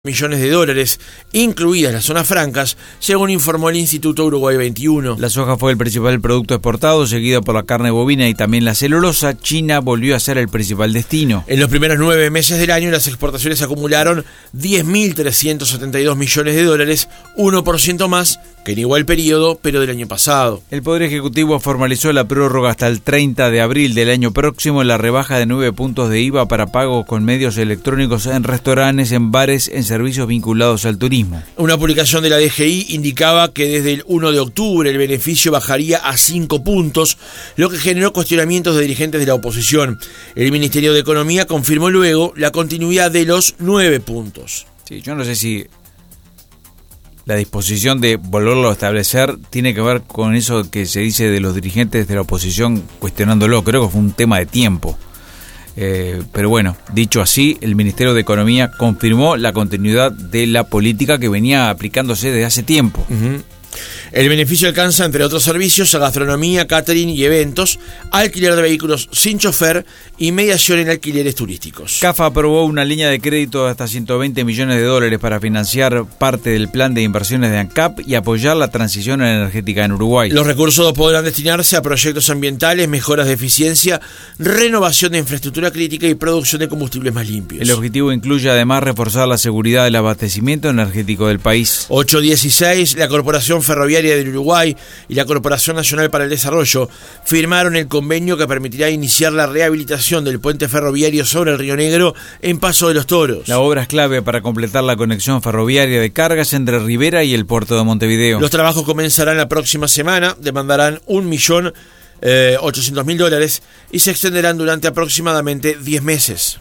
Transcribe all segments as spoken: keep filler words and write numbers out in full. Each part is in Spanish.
millones de dólares, incluidas las zonas francas, según informó el Instituto Uruguay veintiuno. La soja fue el principal producto exportado, seguido por la carne bovina y también la celulosa. China volvió a ser el principal destino. En los primeros nueve meses del año, las exportaciones acumularon diez mil trescientos setenta y dos millones de dólares, uno por ciento más que en igual periodo, pero del año pasado. El Poder Ejecutivo formalizó la prórroga hasta el treinta de abril del año próximo, la rebaja de nueve puntos de I V A para pagos con medios electrónicos en restaurantes, en bares, en servicios vinculados al turismo. Una publicación de la D G I indicaba que desde el primero de octubre el beneficio bajaría a cinco puntos, lo que generó cuestionamientos de dirigentes de la oposición. El Ministerio de Economía confirmó luego la continuidad de los nueve puntos. Sí, yo no sé si la disposición de volverlo a establecer tiene que ver con eso que se dice de los dirigentes de la oposición cuestionándolo. Creo que fue un tema de tiempo. Eh, pero bueno, dicho así, el Ministerio de Economía confirmó la continuidad de la política que venía aplicándose desde hace tiempo. Uh-huh. El beneficio alcanza, entre otros servicios, a gastronomía, catering y eventos, alquiler de vehículos sin chofer y mediación en alquileres turísticos. CAF aprobó una línea de crédito de hasta ciento veinte millones de dólares para financiar parte del plan de inversiones de ANCAP y apoyar la transición energética en Uruguay. Los recursos podrán destinarse a proyectos ambientales, mejoras de eficiencia, renovación de infraestructura crítica y producción de combustibles más limpios. El objetivo incluye además reforzar la seguridad del abastecimiento energético del país. ocho dieciséis, la Corporación Ferroviaria del Uruguay y la Corporación Nacional para el Desarrollo firmaron el convenio que permitirá iniciar la rehabilitación del puente ferroviario sobre el Río Negro en Paso de los Toros. La obra es clave para completar la conexión ferroviaria de cargas entre Rivera y el puerto de Montevideo. Los trabajos comenzarán la próxima semana, demandarán un millón ochocientos mil dólares y se extenderán durante aproximadamente diez meses.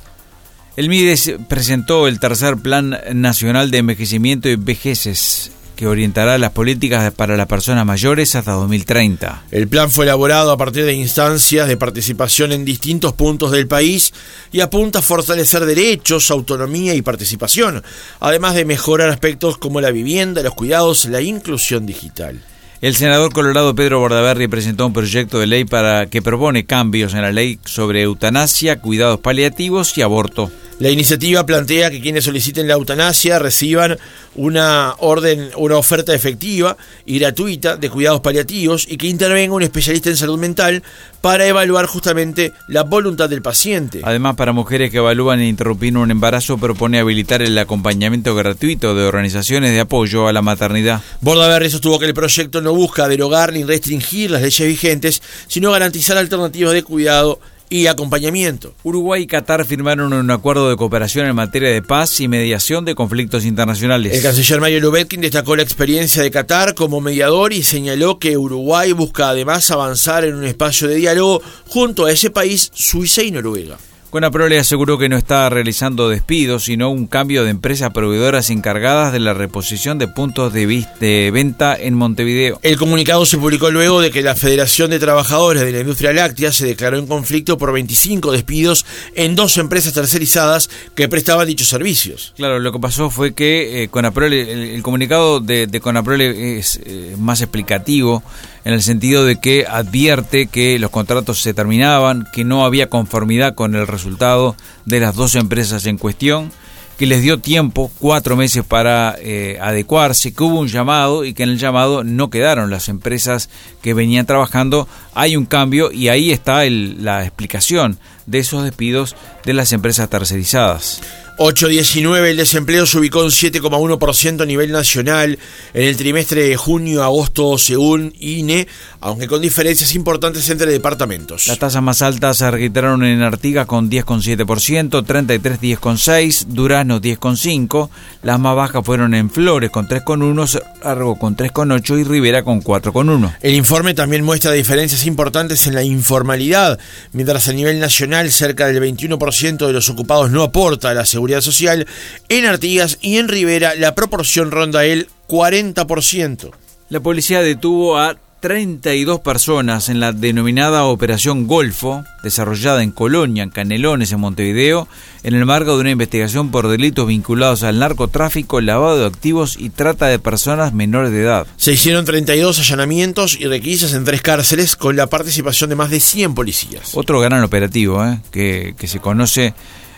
El MIDES presentó el tercer Plan Nacional de Envejecimiento y Vejeces, que orientará las políticas para las personas mayores hasta dos mil treinta. El plan fue elaborado a partir de instancias de participación en distintos puntos del país y apunta a fortalecer derechos, autonomía y participación, además de mejorar aspectos como la vivienda, los cuidados, la inclusión digital. El senador colorado Pedro Bordaberry presentó un proyecto de ley para que propone cambios en la ley sobre eutanasia, cuidados paliativos y aborto. La iniciativa plantea que quienes soliciten la eutanasia reciban una orden, una oferta efectiva y gratuita de cuidados paliativos y que intervenga un especialista en salud mental para evaluar justamente la voluntad del paciente. Además, para mujeres que evalúan interrumpir un embarazo, propone habilitar el acompañamiento gratuito de organizaciones de apoyo a la maternidad. Bordaberry sostuvo que el proyecto no busca derogar ni restringir las leyes vigentes, sino garantizar alternativas de cuidado y acompañamiento. Uruguay y Qatar firmaron un acuerdo de cooperación en materia de paz y mediación de conflictos internacionales. El canciller Mario Lubetkin destacó la experiencia de Qatar como mediador y señaló que Uruguay busca además avanzar en un espacio de diálogo junto a ese país, Suiza y Noruega. Conaprole aseguró que no está realizando despidos, sino un cambio de empresas proveedoras encargadas de la reposición de puntos de, de venta en Montevideo. El comunicado se publicó luego de que la Federación de Trabajadores de la Industria Láctea se declaró en conflicto por veinticinco despidos en dos empresas tercerizadas que prestaban dichos servicios. Claro, lo que pasó fue que eh, Conaprole, el, el comunicado de, de Conaprole es eh, más explicativo, en el sentido de que advierte que los contratos se terminaban, que no había conformidad con el resultado de las dos empresas en cuestión, que les dio tiempo, cuatro meses para eh, adecuarse, que hubo un llamado y que en el llamado no quedaron las empresas que venían trabajando. Hay un cambio y ahí está el, la explicación de esos despidos de las empresas tercerizadas. ocho diecinueve, el desempleo se ubicó en siete coma uno por ciento a nivel nacional en el trimestre de junio-agosto según I N E, aunque con diferencias importantes entre departamentos. Las tasas más altas se registraron en Artigas con diez coma siete por ciento, treinta y tres diez coma seis por ciento, Durazno diez coma cinco por ciento, las más bajas fueron en Flores con tres coma uno por ciento, Largo con tres coma ocho por ciento y Rivera con cuatro coma uno por ciento. El informe también muestra diferencias importantes en la informalidad, mientras a nivel nacional cerca del veintiuno por ciento de los ocupados no aporta a la seguridad social. En Artigas y en Rivera la proporción ronda el cuarenta por ciento. La policía detuvo a treinta y dos personas en la denominada Operación Golfo, desarrollada en Colonia, en Canelones, en Montevideo, en el marco de una investigación por delitos vinculados al narcotráfico, lavado de activos y trata de personas menores de edad. Se hicieron treinta y dos allanamientos y requisas en tres cárceles con la participación de más de cien policías. Otro gran operativo, ¿eh? que, que se conoce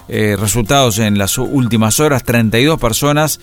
eh, resultados en las últimas horas. Treinta y dos personas